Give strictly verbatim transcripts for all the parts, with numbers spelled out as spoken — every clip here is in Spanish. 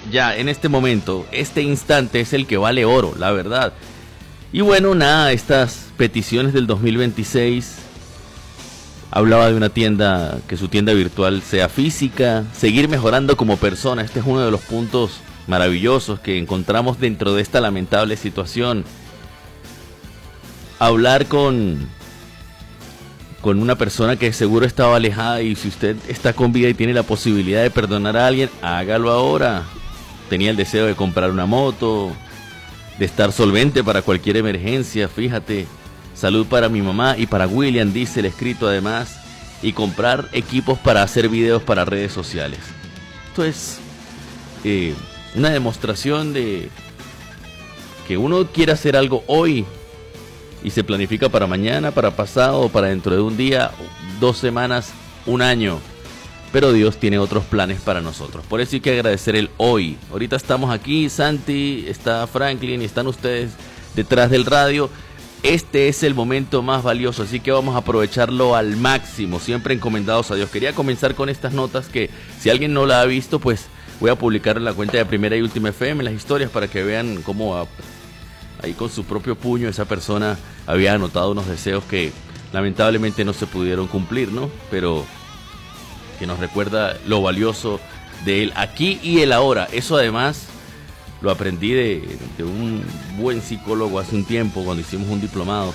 ya en este momento, este instante es el que vale oro, la verdad. Y bueno, nada, estas peticiones del dos mil veintiséis, hablaba de una tienda, que su tienda virtual sea física, seguir mejorando como persona. Este es uno de los puntos maravillosos que encontramos dentro de esta lamentable situación. Hablar con, con una persona que seguro estaba alejada, y si usted está con vida y tiene la posibilidad de perdonar a alguien, hágalo ahora. Tenía el deseo de comprar una moto, de estar solvente para cualquier emergencia, fíjate. Salud para mi mamá y para William, dice el escrito además, y comprar equipos para hacer videos para redes sociales. Esto es eh, una demostración de que uno quiere hacer algo hoy y se planifica para mañana, para pasado, para dentro de un día, dos semanas, un año. Pero Dios tiene otros planes para nosotros. Por eso hay que agradecer el hoy. Ahorita estamos aquí, Santi, está Franklin y están ustedes detrás del radio. Este es el momento más valioso, así que vamos a aprovecharlo al máximo, siempre encomendados a Dios. Quería comenzar con estas notas que, si alguien no la ha visto, pues voy a publicar en la cuenta de Primera y Última F M las historias para que vean cómo a, ahí con su propio puño esa persona había anotado unos deseos que lamentablemente no se pudieron cumplir, ¿no? Pero que nos recuerda lo valioso del aquí y el ahora. Eso además lo aprendí de, de un buen psicólogo hace un tiempo, cuando hicimos un diplomado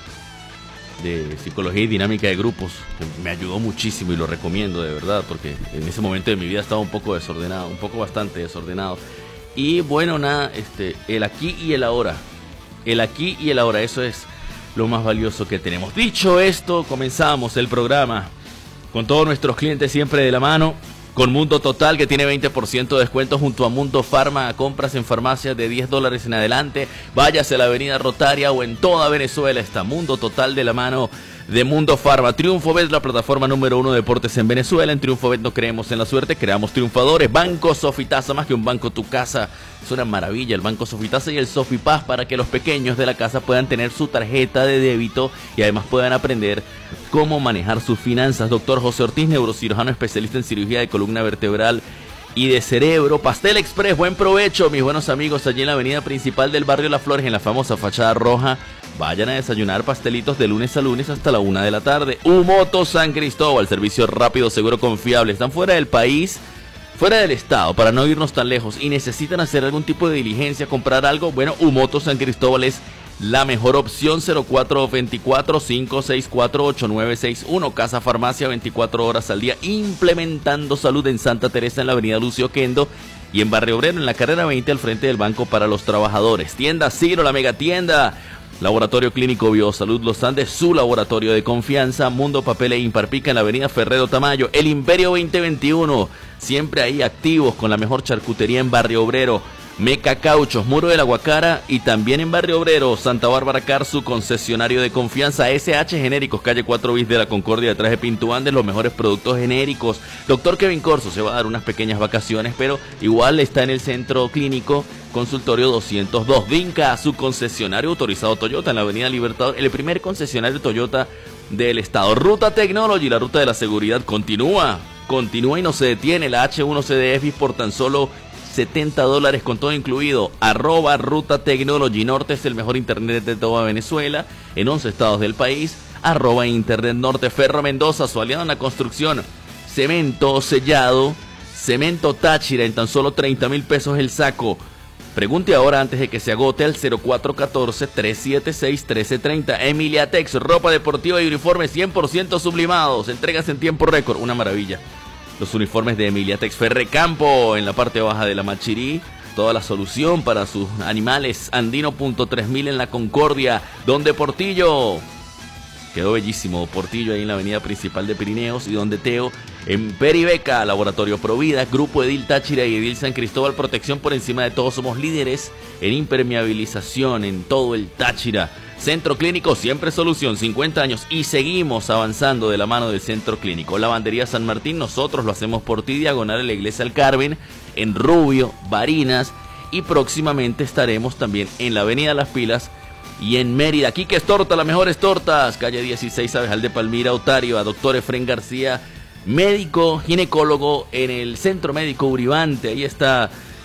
de psicología y dinámica de grupos, que me ayudó muchísimo y lo recomiendo de verdad, porque en ese momento de mi vida estaba un poco desordenado, un poco bastante desordenado. Y bueno, nada, este, el aquí y el ahora, el aquí y el ahora, eso es lo más valioso que tenemos. Dicho esto, comenzamos el programa con todos nuestros clientes siempre de la mano, con Mundo Total, que tiene veinte por ciento de descuento junto a Mundo Farma, a compras en farmacias de diez dólares en adelante. Váyase a la avenida Rotaria o en toda Venezuela está Mundo Total de la mano de Mundo Farma. TriunfoBet, la plataforma número uno de deportes en Venezuela. En TriunfoBet no creemos en la suerte, creamos triunfadores. Banco Sofitasa, más que un banco, tu casa. Es una maravilla el Banco Sofitasa y el Sofipaz, para que los pequeños de la casa puedan tener su tarjeta de débito y además puedan aprender cómo manejar sus finanzas. Doctor José Ortiz, neurocirujano especialista en cirugía de columna vertebral y de cerebro. Pastel Express, buen provecho, mis buenos amigos, allí en la avenida principal del barrio Las Flores, en la famosa fachada roja. Vayan a desayunar pastelitos de lunes a lunes hasta la una de la tarde. Umoto San Cristóbal, servicio rápido, seguro, confiable. Están fuera del país, fuera del estado, para no irnos tan lejos, y necesitan hacer algún tipo de diligencia, comprar algo. Bueno, Umoto San Cristóbal es la mejor opción. Cero cuatro dos cuatro, cinco seis cuatro, ocho nueve seis uno. Casa Farmacia, veinticuatro horas al día, implementando salud en Santa Teresa, en la avenida Lucio Quendo, y en Barrio Obrero, en la carrera veinte, al frente del Banco para los Trabajadores. Tienda Ciro, la mega tienda. Laboratorio Clínico Biosalud Los Andes, su laboratorio de confianza. Mundo Papel e Imparpica, en la avenida Ferrero Tamayo. El Imperio veinte veintiuno, siempre ahí activos con la mejor charcutería en Barrio Obrero. Meca Cauchos, Muro de la Guacara, y también en Barrio Obrero, Santa Bárbara Car, su concesionario de confianza. S H Genéricos, calle cuatro bis de la Concordia, detrás de Pinto Andes, los mejores productos genéricos. Doctor Kevin Corso se va a dar unas pequeñas vacaciones, pero igual está en el centro clínico. Consultorio doscientos dos. Vinca, su concesionario autorizado Toyota, en la avenida Libertador, el primer concesionario Toyota del estado. Ruta Technology, la ruta de la seguridad, continúa, continúa y no se detiene. La H uno C D F por tan solo setenta dólares con todo incluido. Arroba Ruta Technology. Norte es el mejor internet de toda Venezuela, en once estados del país. Arroba Internet Norte. Ferro Mendoza, su aliado en la construcción. Cemento sellado, cemento Táchira, en tan solo treinta mil pesos el saco. Pregunte ahora antes de que se agote al cero cuatro uno cuatro, tres siete seis, uno tres tres cero. Emiliatex, ropa deportiva y uniformes cien por ciento sublimados. Entregas en tiempo récord, una maravilla. Los uniformes de Emiliatex. Ferrecampo, en la parte baja de la Machirí. Toda la solución para sus animales. Andino punto tres mil en la Concordia. Donde Portillo, quedó bellísimo Portillo ahí en la avenida principal de Pirineos. Y donde Teo en Peribeca. Laboratorio Provida, Grupo Edil Táchira y Edil San Cristóbal. Protección por encima de todo. Somos líderes en impermeabilización en todo el Táchira. Centro Clínico, siempre solución, cincuenta años y seguimos avanzando de la mano del Centro Clínico. Lavandería San Martín, nosotros lo hacemos por ti, diagonal a la Iglesia del Carmen, en Rubio, Barinas, y próximamente estaremos también en la Avenida Las Pilas y en Mérida. Quiques Torta, las mejores tortas, calle dieciséis, Abejal de Palmira, Otario. A doctor Efren García, médico ginecólogo en el Centro Médico Uribante. Ahí está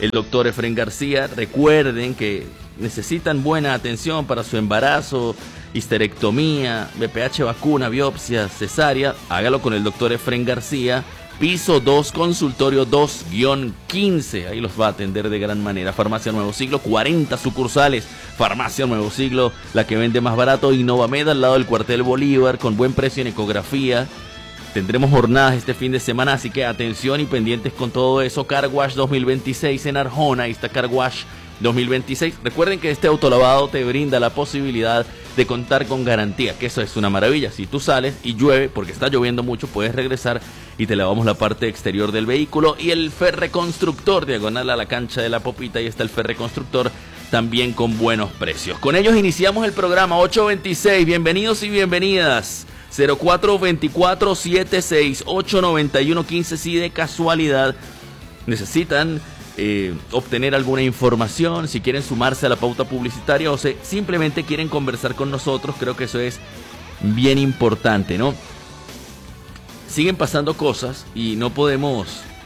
el doctor Efren García. Recuerden que necesitan buena atención para su embarazo, histerectomía, B P H vacuna, biopsia, cesárea. Hágalo con el doctor Efren García. Piso dos, consultorio dos guión quince. Ahí los va a atender de gran manera. Farmacia Nuevo Siglo, cuarenta sucursales. Farmacia Nuevo Siglo, la que vende más barato. Innovamed al lado del cuartel Bolívar, con buen precio en ecografía. Tendremos jornadas este fin de semana, así que atención y pendientes con todo eso. Car Wash dos mil veintiséis en Arjona. Ahí está Car Wash dos mil veintiséis. Recuerden que este autolavado te brinda la posibilidad de contar con garantía, que eso es una maravilla. Si tú sales y llueve, porque está lloviendo mucho, puedes regresar y te lavamos la parte exterior del vehículo. Y el Ferreconstructor, diagonal a la cancha de la Popita, ahí está el Ferreconstructor, también con buenos precios. Con ellos iniciamos el programa ocho veintiséis. Bienvenidos y bienvenidas. cero cuatro veinticuatro setenta y seis ochocientos noventa y uno quince. Si de casualidad necesitan Eh, obtener alguna información, si quieren sumarse a la pauta publicitaria o si simplemente quieren conversar con nosotros, creo que eso es bien importante, ¿no? Siguen pasando cosas y no podemos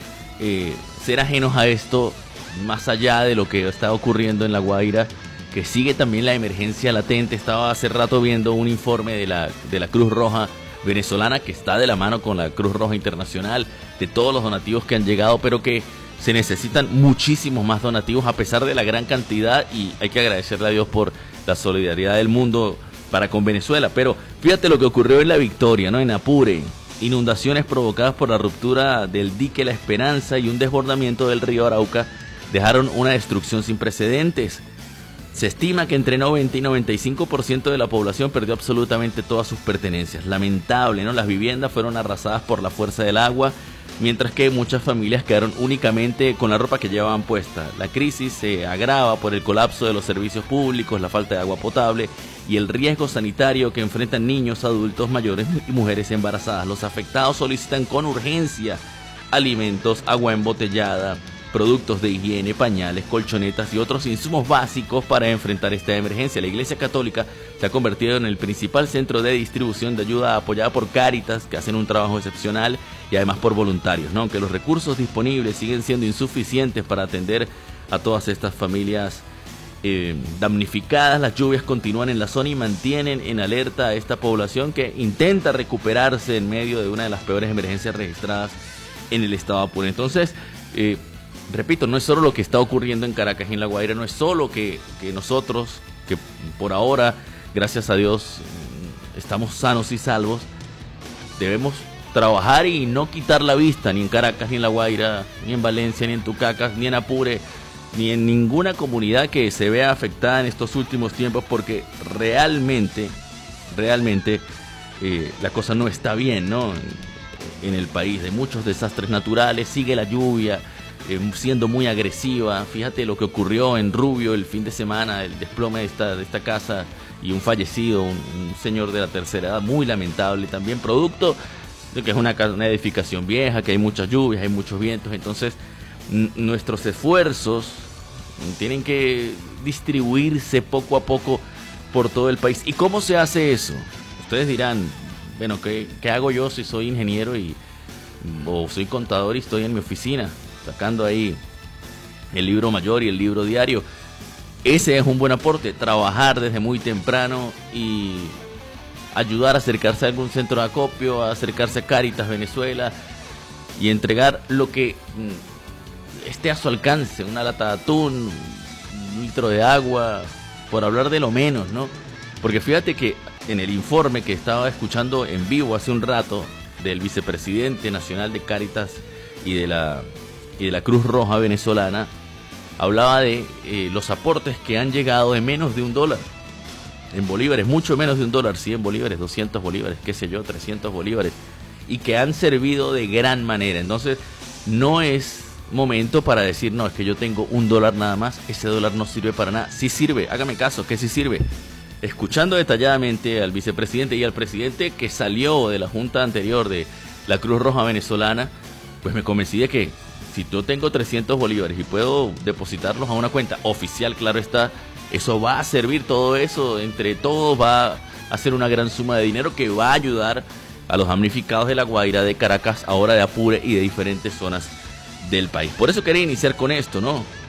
eh, ser ajenos a esto, más allá de lo que está ocurriendo en La Guaira, que sigue también la emergencia latente. Estaba hace rato viendo un informe de la, de la Cruz Roja venezolana, que está de la mano con la Cruz Roja Internacional, de todos los donativos que han llegado, pero que se necesitan muchísimos más donativos a pesar de la gran cantidad, y hay que agradecerle a Dios por la solidaridad del mundo para con Venezuela. Pero fíjate lo que ocurrió en La Victoria, ¿no? En Apure, inundaciones provocadas por la ruptura del dique La Esperanza y un desbordamiento del río Arauca dejaron una destrucción sin precedentes. Se estima que entre noventa y noventa y cinco por ciento de la población perdió absolutamente todas sus pertenencias. Lamentable, ¿no? Las viviendas fueron arrasadas por la fuerza del agua, mientras que muchas familias quedaron únicamente con la ropa que llevaban puesta. La crisis se agrava por el colapso de los servicios públicos, la falta de agua potable y el riesgo sanitario que enfrentan niños, adultos mayores y mujeres embarazadas. Los afectados solicitan con urgencia alimentos, agua embotellada, productos de higiene, pañales, colchonetas y otros insumos básicos para enfrentar esta emergencia. La Iglesia Católica se ha convertido en el principal centro de distribución de ayuda, apoyada por Cáritas, que hacen un trabajo excepcional, y además por voluntarios, ¿no? Aunque los recursos disponibles siguen siendo insuficientes para atender a todas estas familias eh, damnificadas, las lluvias continúan en la zona y mantienen en alerta a esta población, que intenta recuperarse en medio de una de las peores emergencias registradas en el estado de Apure. Entonces, eh, repito, no es solo lo que está ocurriendo en Caracas y en La Guaira, no es solo que, que nosotros, que por ahora, gracias a Dios, estamos sanos y salvos, debemos trabajar y no quitar la vista, ni en Caracas, ni en La Guaira, ni en Valencia, ni en Tucacas, ni en Apure, ni en ninguna comunidad que se vea afectada en estos últimos tiempos, porque realmente, realmente eh, la cosa no está bien, ¿no? En, en el país, de muchos desastres naturales, sigue la lluvia eh, siendo muy agresiva. Fíjate lo que ocurrió en Rubio el fin de semana, el desplome de esta, de esta casa y un fallecido, un, un señor de la tercera edad, muy lamentable, también producto de que es una, una edificación vieja, que hay muchas lluvias, hay muchos vientos. Entonces nuestros esfuerzos tienen que distribuirse poco a poco por todo el país. ¿Y cómo se hace eso? Ustedes dirán, bueno, ¿qué, qué hago yo si soy ingeniero y o soy contador y estoy en mi oficina sacando ahí el libro mayor y el libro diario? Ese es un buen aporte, trabajar desde muy temprano y ayudar a acercarse a algún centro de acopio, a acercarse a Cáritas Venezuela y entregar lo que esté a su alcance, una lata de atún, un litro de agua, por hablar de lo menos, ¿no? Porque fíjate que en el informe que estaba escuchando en vivo hace un rato del vicepresidente nacional de Cáritas y de la, y de la Cruz Roja venezolana, hablaba de eh, los aportes que han llegado de menos de un dólar. En bolívares, mucho menos de un dólar, cien bolívares, doscientos bolívares, qué sé yo, trescientos bolívares, y que han servido de gran manera. Entonces, no es momento para decir, no, es que yo tengo un dólar nada más, ese dólar no sirve para nada. Sí sirve, hágame caso, que sí sirve. Escuchando detalladamente al vicepresidente y al presidente que salió de la junta anterior de la Cruz Roja venezolana, pues me convencí de que si yo tengo trescientos bolívares y puedo depositarlos a una cuenta oficial, claro está, eso va a servir, todo eso, entre todos va a ser una gran suma de dinero que va a ayudar a los damnificados de La Guaira, de Caracas, ahora de Apure y de diferentes zonas del país. Por eso quería iniciar con esto, ¿no?